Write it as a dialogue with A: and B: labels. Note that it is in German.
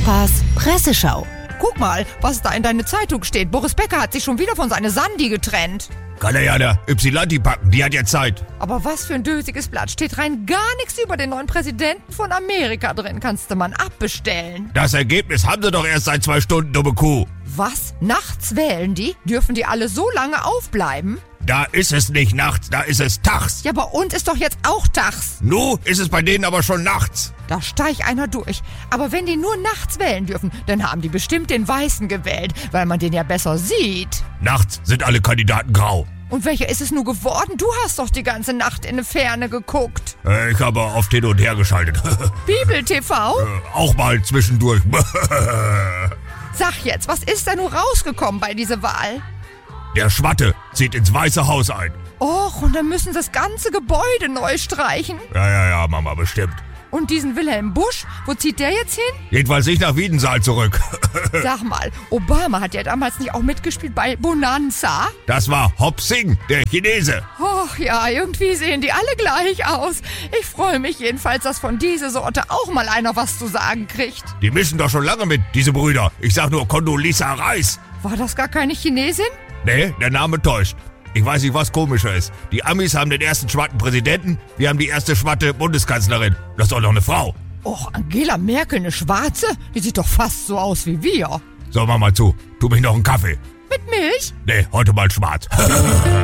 A: Papas Presseschau.
B: Guck mal, was da in deiner Zeitung steht. Boris Becker hat sich schon wieder von seiner Sandy getrennt.
C: Kann er ja der Ypsilanti packen, die hat ja Zeit.
B: Aber was für ein dösiges Blatt. Steht rein gar nichts über den neuen Präsidenten von Amerika drin. Kannst du mal abbestellen.
C: Das Ergebnis haben sie doch erst seit 2 Stunden, dumme Kuh.
B: Was? Nachts wählen die? Dürfen die alle so lange aufbleiben?
C: Da ist es nicht nachts, da ist es tags.
B: Ja, bei uns ist doch jetzt auch tags.
C: Nu ist es bei denen aber schon nachts.
B: Da steigt einer durch. Aber wenn die nur nachts wählen dürfen, dann haben die bestimmt den Weißen gewählt, weil man den ja besser sieht.
C: Nachts sind alle Kandidaten grau.
B: Und welcher ist es nur geworden? Du hast doch die ganze Nacht in die Ferne geguckt.
C: Ich habe oft hin und her geschaltet.
B: Bibel TV?
C: Auch mal zwischendurch.
B: Sag jetzt, was ist da nur rausgekommen bei dieser Wahl?
C: Der Schwatte zieht ins Weiße Haus ein.
B: Och, und dann müssen das ganze Gebäude neu streichen.
C: Ja, Mama, bestimmt.
B: Und diesen Wilhelm Busch, wo zieht der jetzt hin?
C: Jedenfalls nicht nach Wiedensaal zurück.
B: Sag mal, Obama hat ja damals nicht auch mitgespielt bei Bonanza?
C: Das war Hop Sing, der Chinese.
B: Och ja, irgendwie sehen die alle gleich aus. Ich freue mich jedenfalls, dass von dieser Sorte auch mal einer was zu sagen kriegt.
C: Die mischen doch schon lange mit, diese Brüder. Ich sag nur Condoleezza Rice.
B: War das gar keine Chinesin?
C: Nee, der Name täuscht. Ich weiß nicht, was komischer ist. Die Amis haben den ersten schwarzen Präsidenten, wir haben die erste schwarze Bundeskanzlerin. Das ist doch noch eine Frau.
B: Och, Angela Merkel, eine Schwarze? Die sieht doch fast so aus wie wir.
C: So, mach mal zu. Tu mich noch einen Kaffee.
B: Mit Milch?
C: Nee, heute mal schwarz.